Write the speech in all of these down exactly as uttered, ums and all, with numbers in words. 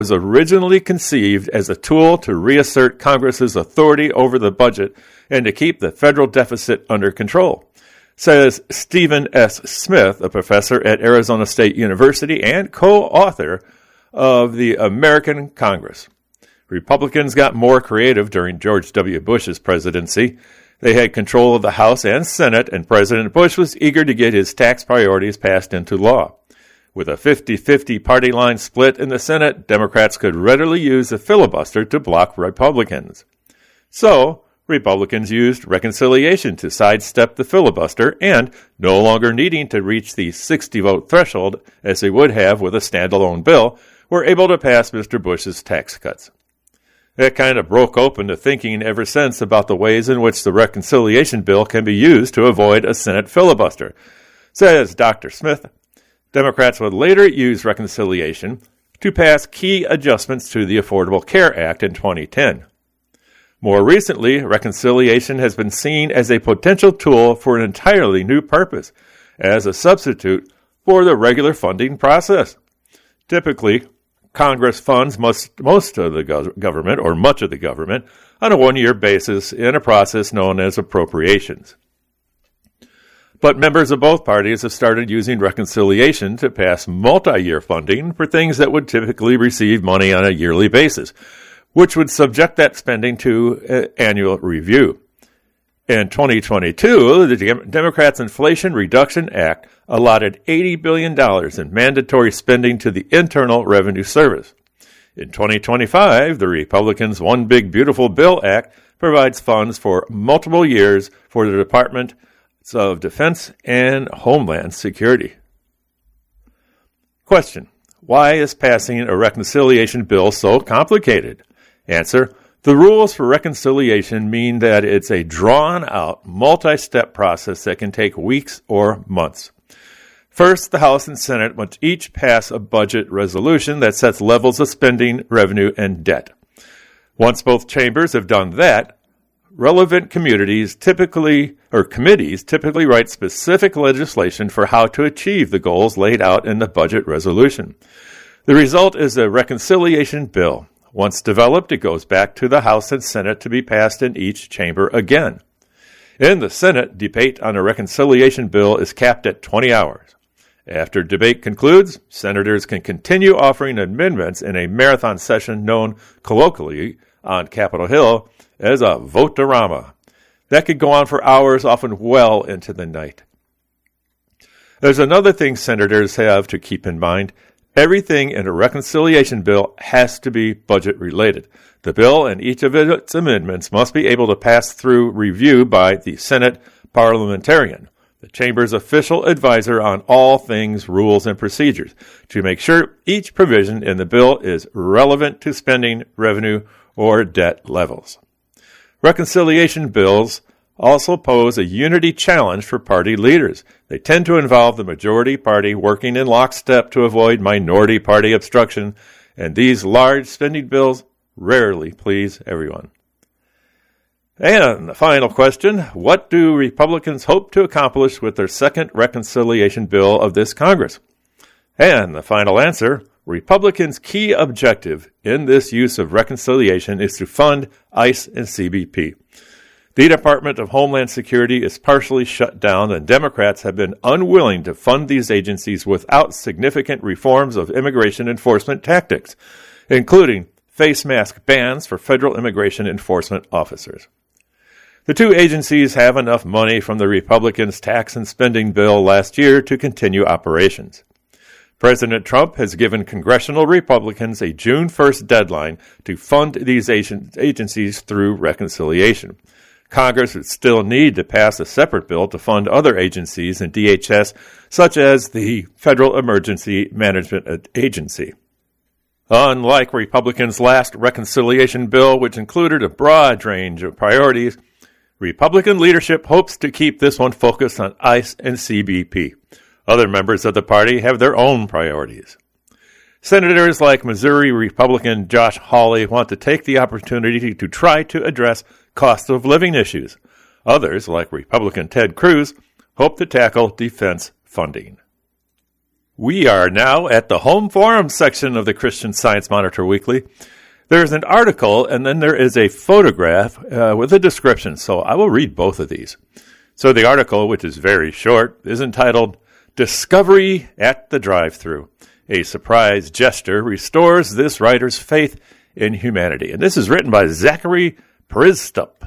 was originally conceived as a tool to reassert Congress's authority over the budget and to keep the federal deficit under control, says Stephen S. Smith, a professor at Arizona State University and co-author of the American Congress. Republicans got more creative during George W. Bush's presidency. They had control of the House and Senate, and President Bush was eager to get his tax priorities passed into law. With a fifty-fifty party line split in the Senate, Democrats could readily use the filibuster to block Republicans. So, Republicans used reconciliation to sidestep the filibuster and, no longer needing to reach the sixty-vote threshold as they would have with a standalone bill, were able to pass Mister Bush's tax cuts. That kind of broke open the thinking ever since about the ways in which the reconciliation bill can be used to avoid a Senate filibuster. Says Doctor Smith, Democrats would later use reconciliation to pass key adjustments to the Affordable Care Act in twenty ten. More recently, reconciliation has been seen as a potential tool for an entirely new purpose, as a substitute for the regular funding process. Typically, Congress funds most, most of the go- government, or much of the government, on a one-year basis in a process known as appropriations. But members of both parties have started using reconciliation to pass multi-year funding for things that would typically receive money on a yearly basis, which would subject that spending to an annual review. In twenty twenty-two, the Democrats' Inflation Reduction Act allotted eighty billion dollars in mandatory spending to the Internal Revenue Service. In twenty twenty-five, the Republicans' One Big Beautiful Bill Act provides funds for multiple years for the Departments of Defense and Homeland Security. Question: why is passing a reconciliation bill so complicated? Answer: the rules for reconciliation mean that it's a drawn-out, multi-step process that can take weeks or months. First, the House and Senate must each pass a budget resolution that sets levels of spending, revenue, and debt. Once both chambers have done that, relevant communities typically, or committees typically write specific legislation for how to achieve the goals laid out in the budget resolution. The result is a reconciliation bill. Once developed, it goes back to the House and Senate to be passed in each chamber again. In the Senate, debate on a reconciliation bill is capped at twenty hours. After debate concludes, senators can continue offering amendments in a marathon session known colloquially on Capitol Hill as a vote-a-rama. That could go on for hours, often well into the night. There's another thing senators have to keep in mind. Everything in a reconciliation bill has to be budget-related. The bill and each of its amendments must be able to pass through review by the Senate parliamentarian, the chamber's official advisor on all things rules and procedures, to make sure each provision in the bill is relevant to spending, revenue, or debt levels. Reconciliation bills also pose a unity challenge for party leaders. They tend to involve the majority party working in lockstep to avoid minority party obstruction, and these large spending bills rarely please everyone. And the final question, what do Republicans hope to accomplish with their second reconciliation bill of this Congress? And the final answer, Republicans' key objective in this use of reconciliation is to fund ICE and C B P. The Department of Homeland Security is partially shut down, and Democrats have been unwilling to fund these agencies without significant reforms of immigration enforcement tactics, including face mask bans for federal immigration enforcement officers. The two agencies have enough money from the Republicans' tax and spending bill last year to continue operations. President Trump has given congressional Republicans a June first deadline to fund these agencies through reconciliation. Congress would still need to pass a separate bill to fund other agencies in D H S, such as the Federal Emergency Management Agency. Unlike Republicans' last reconciliation bill, which included a broad range of priorities, Republican leadership hopes to keep this one focused on ICE and C B P. Other members of the party have their own priorities. Senators like Missouri Republican Josh Hawley want to take the opportunity to try to address cost of living issues. Others, like Republican Ted Cruz, hope to tackle defense funding. We are now at the Home Forum section of the Christian Science Monitor Weekly. There's an article, and then there is a photograph uh, with a description, so I will read both of these. So the article, which is very short, is entitled, Discovery at the Drive-Thru. A surprise gesture restores this writer's faith in humanity. And this is written by Zachary Pristup.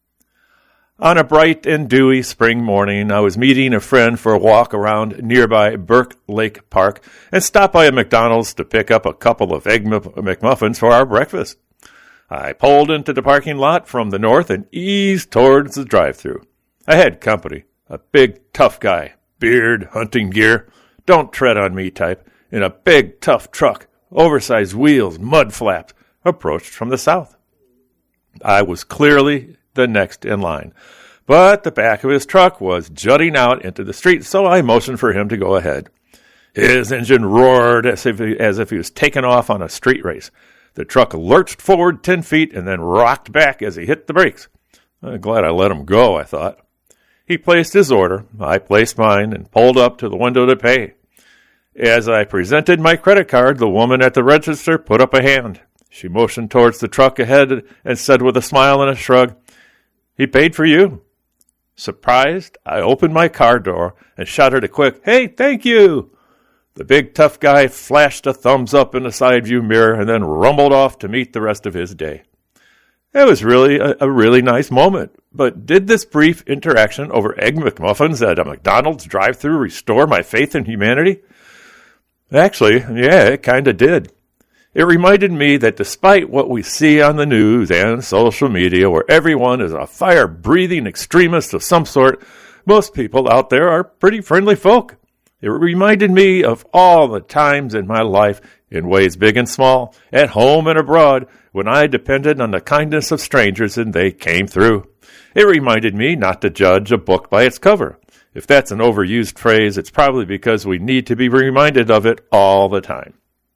On a bright and dewy spring morning, I was meeting a friend for a walk around nearby Burke Lake Park and stopped by a McDonald's to pick up a couple of Egg McMuffins for our breakfast. I pulled into the parking lot from the north and eased towards the drive-thru. I had company, a big, tough guy, beard, hunting gear, don't tread on me type, in a big, tough truck, oversized wheels, mud flaps, approached from the south. I was clearly the next in line, but the back of his truck was jutting out into the street, so I motioned for him to go ahead. His engine roared as if he, as if he was taking off on a street race. The truck lurched forward ten feet and then rocked back as he hit the brakes. I'm glad I let him go, I thought. He placed his order, I placed mine, and pulled up to the window to pay. As I presented my credit card, the woman at the register put up a hand. She motioned towards the truck ahead and said with a smile and a shrug, "He paid for you." Surprised, I opened my car door and shouted a quick, "Hey, thank you!" The big tough guy flashed a thumbs up in the side view mirror and then rumbled off to meet the rest of his day. It was really a, a really nice moment, but did this brief interaction over Egg McMuffins at a McDonald's drive-thru restore my faith in humanity? Actually, yeah, it kind of did. It reminded me that despite what we see on the news and social media, where everyone is a fire-breathing extremist of some sort, most people out there are pretty friendly folk. It reminded me of all the times in my life, in ways big and small, at home and abroad, when I depended on the kindness of strangers and they came through. It reminded me not to judge a book by its cover. If that's an overused phrase, it's probably because we need to be reminded of it all the time.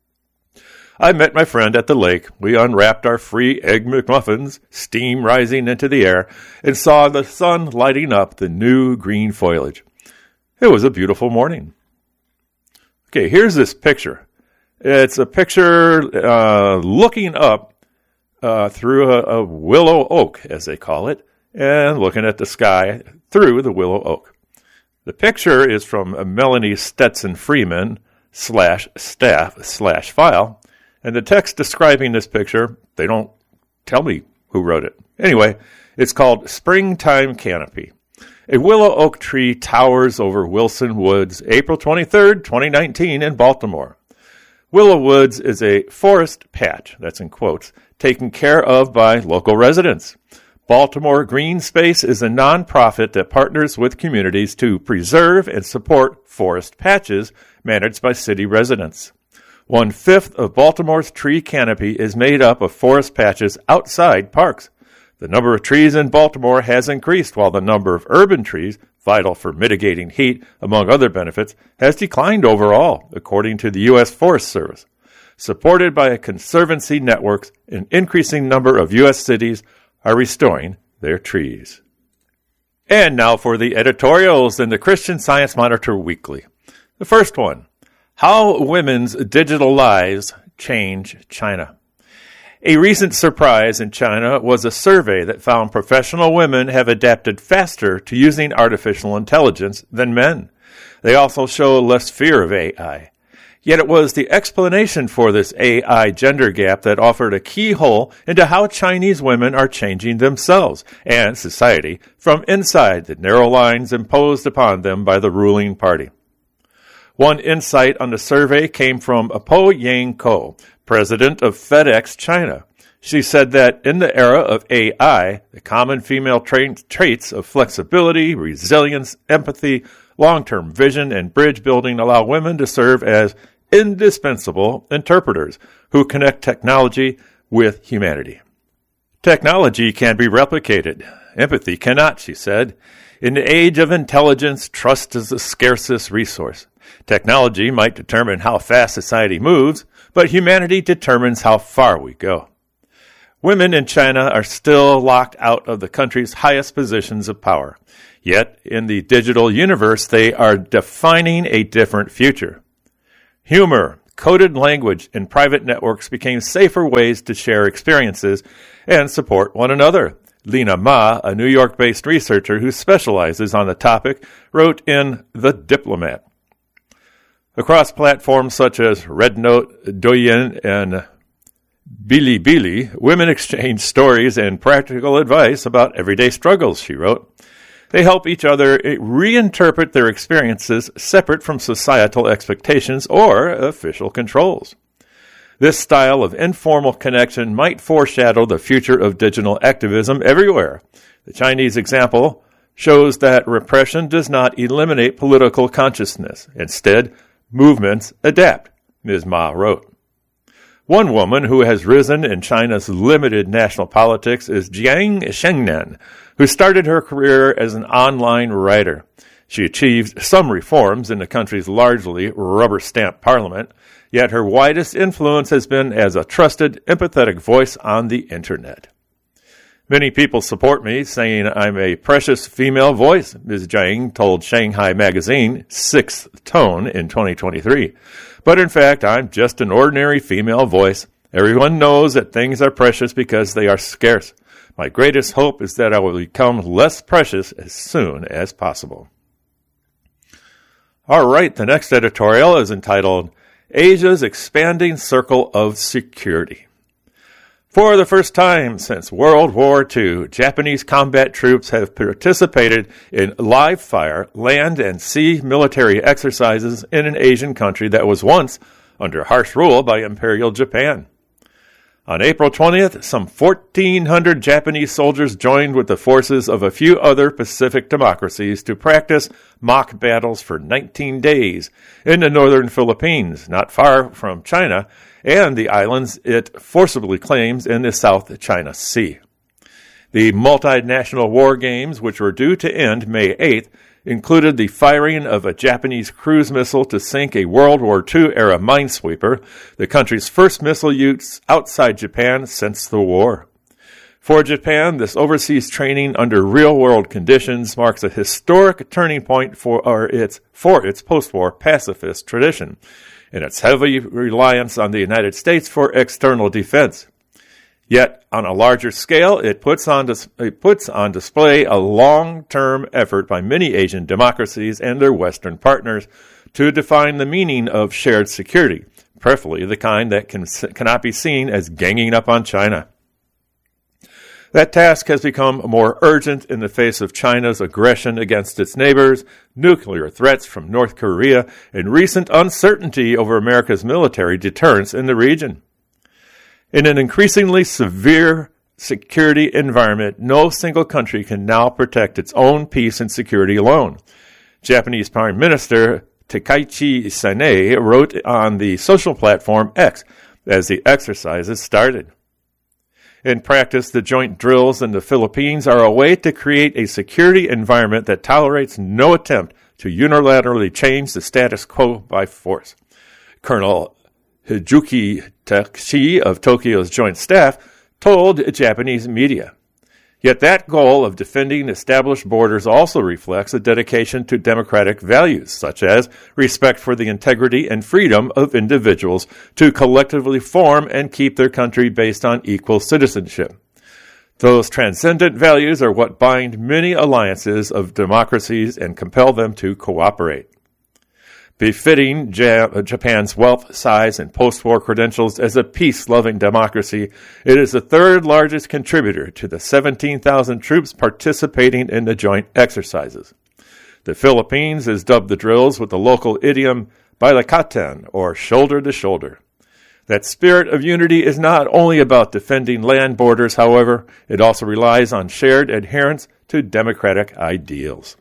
I met my friend at the lake. We unwrapped our free Egg McMuffins, steam rising into the air, and saw the sun lighting up the new green foliage. It was a beautiful morning. Okay, here's this picture. It's a picture uh, looking up uh, through a, a willow oak, as they call it, and looking at the sky through the willow oak. The picture is from Melanie Stetson Freeman slash staff slash file, and the text describing this picture, they don't tell me who wrote it. Anyway, it's called Springtime Canopy. A willow oak tree towers over Wilson Woods, April twenty-third, twenty nineteen, in Baltimore. Willow Woods is a forest patch, that's in quotes, taken care of by local residents. Baltimore Green Space is a nonprofit that partners with communities to preserve and support forest patches managed by city residents. One-fifth of Baltimore's tree canopy is made up of forest patches outside parks. The number of trees in Baltimore has increased, while the number of urban trees, vital for mitigating heat, among other benefits, has declined overall, according to the U S Forest Service. Supported by conservancy networks, an increasing number of U S cities are restoring their trees. And now for the editorials in the Christian Science Monitor Weekly. The first one, How Women's Digital Lives Change China. A recent surprise in China was a survey that found professional women have adapted faster to using artificial intelligence than men. They also show less fear of A I. Yet it was the explanation for this A I gender gap that offered a keyhole into how Chinese women are changing themselves and society from inside the narrow lines imposed upon them by the ruling party. One insight on the survey came from Po Yang Ko, president of FedEx China. She said that in the era of A I, the common female tra- traits of flexibility, resilience, empathy, long-term vision, and bridge building allow women to serve as indispensable interpreters who connect technology with humanity. Technology can be replicated. Empathy cannot, she said. In the age of intelligence, trust is the scarcest resource. Technology might determine how fast society moves, but humanity determines how far we go. Women in China are still locked out of the country's highest positions of power. Yet, in the digital universe, they are defining a different future. Humor, coded language, and private networks became safer ways to share experiences and support one another. Lena Ma, a New York-based researcher who specializes on the topic, wrote in The Diplomat. Across platforms such as RedNote, Douyin, and Bilibili, women exchange stories and practical advice about everyday struggles, she wrote. They help each other reinterpret their experiences separate from societal expectations or official controls. This style of informal connection might foreshadow the future of digital activism everywhere. The Chinese example shows that repression does not eliminate political consciousness. Instead, movements adapt, Miz Ma wrote. One woman who has risen in China's limited national politics is Jiang Shengnan, who started her career as an online writer. She achieved some reforms in the country's largely rubber-stamped parliament, yet her widest influence has been as a trusted, empathetic voice on the Internet. Many people support me, saying I'm a precious female voice, Miz Jiang told Shanghai Magazine, Sixth Tone, in twenty twenty-three. But in fact, I'm just an ordinary female voice. Everyone knows that things are precious because they are scarce. My greatest hope is that I will become less precious as soon as possible. All right, the next editorial is entitled, Asia's Expanding Circle of Security. For the first time since World War Two, Japanese combat troops have participated in live-fire land and sea military exercises in an Asian country that was once under harsh rule by Imperial Japan. On April twentieth, some fourteen hundred Japanese soldiers joined with the forces of a few other Pacific democracies to practice mock battles for nineteen days in the northern Philippines, not far from China, and the islands it forcibly claims in the South China Sea. The multinational war games, which were due to end May eighth, included the firing of a Japanese cruise missile to sink a World War Two-era minesweeper, the country's first missile use outside Japan since the war. For Japan, this overseas training under real-world conditions marks a historic turning point for or its, for its post-war pacifist tradition, and its heavy reliance on the United States for external defense. Yet, on a larger scale, it puts on, dis- it puts on display a long-term effort by many Asian democracies and their Western partners to define the meaning of shared security, preferably the kind that can, cannot be seen as ganging up on China. That task has become more urgent in the face of China's aggression against its neighbors, nuclear threats from North Korea, and recent uncertainty over America's military deterrence in the region. In an increasingly severe security environment, no single country can now protect its own peace and security alone. Japanese Prime Minister Takaichi Sanae wrote on the social platform X as the exercises started. In practice, the joint drills in the Philippines are a way to create a security environment that tolerates no attempt to unilaterally change the status quo by force. Colonel Hijuki Takeshi of Tokyo's Joint Staff told Japanese media. Yet that goal of defending established borders also reflects a dedication to democratic values, such as respect for the integrity and freedom of individuals to collectively form and keep their country based on equal citizenship. Those transcendent values are what bind many alliances of democracies and compel them to cooperate. Befitting Japan's wealth, size, and post-war credentials as a peace-loving democracy, it is the third largest contributor to the seventeen thousand troops participating in the joint exercises. The Philippines has dubbed the drills with the local idiom Balikatan, or shoulder to shoulder. That spirit of unity is not only about defending land borders, however, it also relies on shared adherence to democratic ideals.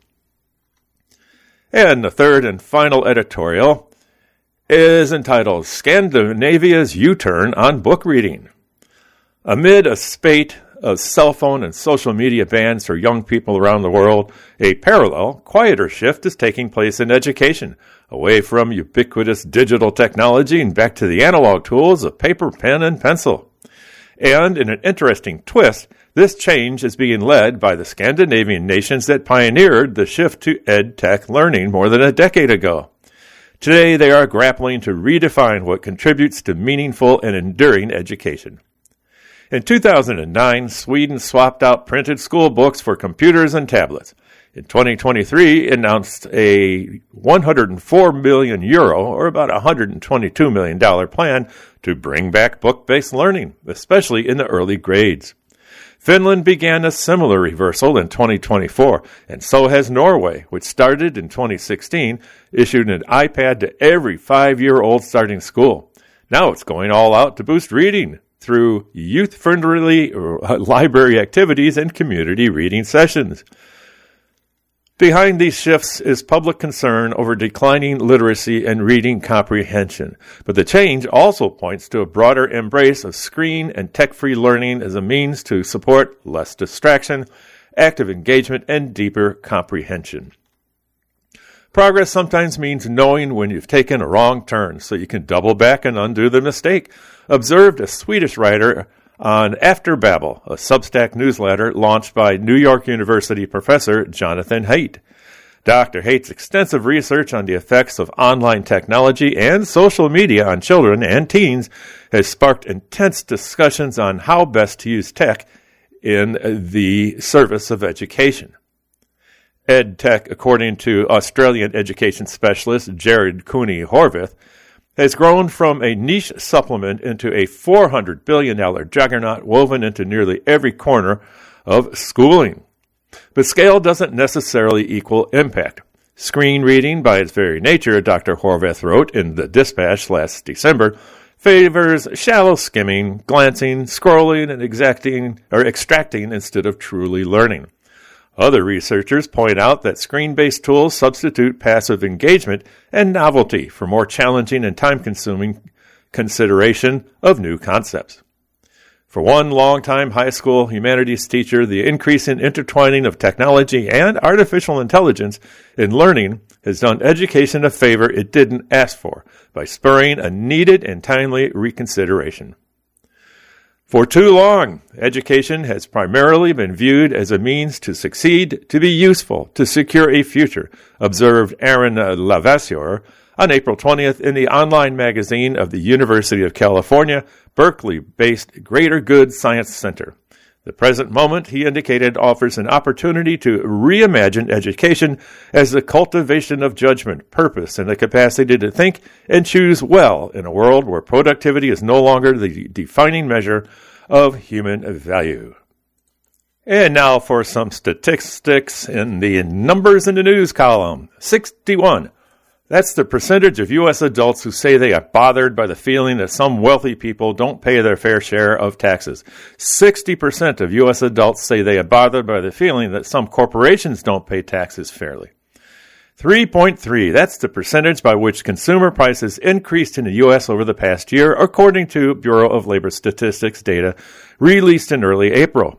And the third and final editorial is entitled Scandinavia's U-Turn on Book Reading. Amid a spate of cell phone and social media bans for young people around the world, a parallel, quieter shift is taking place in education, away from ubiquitous digital technology and back to the analog tools of paper, pen, and pencil. And in an interesting twist, this change is being led by the Scandinavian nations that pioneered the shift to ed-tech learning more than a decade ago. Today, they are grappling to redefine what contributes to meaningful and enduring education. In two thousand nine, Sweden swapped out printed school books for computers and tablets. In twenty twenty-three, it announced a one hundred four million euro, or about one hundred twenty-two million dollars plan to bring back book-based learning, especially in the early grades. Finland began a similar reversal in twenty twenty-four, and so has Norway, which started in twenty sixteen, issued an iPad to every five-year-old starting school. Now it's going all out to boost reading through youth-friendly library activities and community reading sessions. Behind these shifts is public concern over declining literacy and reading comprehension. But the change also points to a broader embrace of screen and tech-free learning as a means to support less distraction, active engagement, and deeper comprehension. Progress sometimes means knowing when you've taken a wrong turn so you can double back and undo the mistake, observed a Swedish writer on After Babel, a Substack newsletter launched by New York University professor Jonathan Haidt. Doctor Haidt's extensive research on the effects of online technology and social media on children and teens has sparked intense discussions on how best to use tech in the service of education. EdTech, according to Australian education specialist Jared Cooney-Horvath, has grown from a niche supplement into a four hundred billion dollars juggernaut woven into nearly every corner of schooling. But scale doesn't necessarily equal impact. Screen reading, by its very nature, Doctor Horvath wrote in The Dispatch last December, favors shallow skimming, glancing, scrolling, and exacting, or extracting instead of truly learning. Other researchers point out that screen-based tools substitute passive engagement and novelty for more challenging and time-consuming consideration of new concepts. For one longtime high school humanities teacher, the increasing intertwining of technology and artificial intelligence in learning has done education a favor it didn't ask for by spurring a needed and timely reconsideration. For too long, education has primarily been viewed as a means to succeed, to be useful, to secure a future, observed Aaron Lavasseur on April twentieth in the online magazine of the University of California, Berkeley-based Greater Good Science Center. The present moment, he indicated, offers an opportunity to reimagine education as the cultivation of judgment, purpose, and the capacity to think and choose well in a world where productivity is no longer the defining measure of human value. And now for some statistics in the numbers in the news column. sixty-one. That's the percentage of U S adults who say they are bothered by the feeling that some wealthy people don't pay their fair share of taxes. sixty percent of U S adults say they are bothered by the feeling that some corporations don't pay taxes fairly. three point three, that's the percentage by which consumer prices increased in the U S over the past year, according to Bureau of Labor Statistics data released in early April.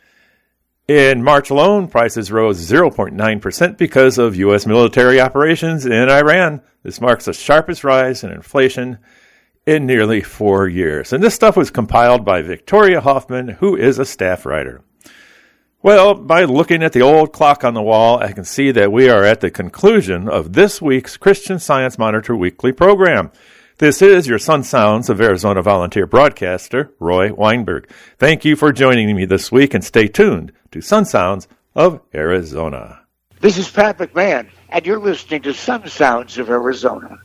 In March alone, prices rose zero point nine percent because of U S military operations in Iran. This marks the sharpest rise in inflation in nearly four years. And this stuff was compiled by Victoria Hoffman, who is a staff writer. Well, by looking at the old clock on the wall, I can see that we are at the conclusion of this week's Christian Science Monitor weekly program. This is your Sun Sounds of Arizona volunteer broadcaster, Roy Weinberg. Thank you for joining me this week, and stay tuned to Sun Sounds of Arizona. This is Pat McMahon, and you're listening to Sun Sounds of Arizona.